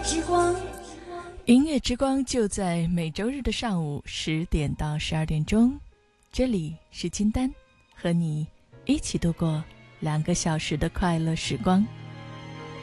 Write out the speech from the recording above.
之光， 音乐之光就在每周日的上午10点到12点钟，这里是金丹，和你一起度过2个小时的快乐时光。